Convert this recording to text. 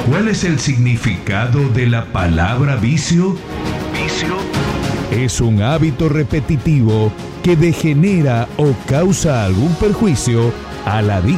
¿Cuál es el significado de la palabra vicio? Vicio es un hábito repetitivo que degenera o causa algún perjuicio a la vida.